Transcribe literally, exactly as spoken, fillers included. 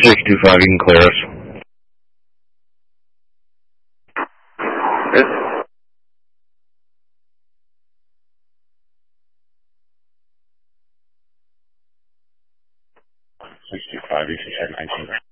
six two five, you can clear us. Good. six two five, you should check nineteen.